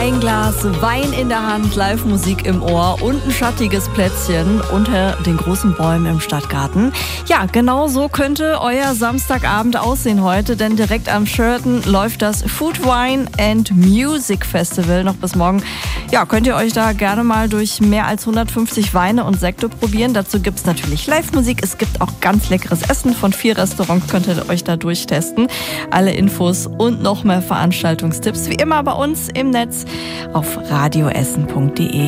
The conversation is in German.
Ein Glas Wein in der Hand, Live-Musik im Ohr und ein schattiges Plätzchen unter den großen Bäumen im Stadtgarten. Ja, genau so könnte euer Samstagabend aussehen heute, denn direkt am Sheraton läuft das Food, Wine and Music Festival noch bis morgen. Ja, könnt ihr euch da gerne mal durch mehr als 150 Weine und Sekte probieren. Dazu gibt's natürlich Live-Musik. Es gibt auch ganz leckeres Essen. Von 4 Restaurants könnt ihr euch da durchtesten. Alle Infos und noch mehr Veranstaltungstipps wie immer bei uns im Netz auf radioessen.de.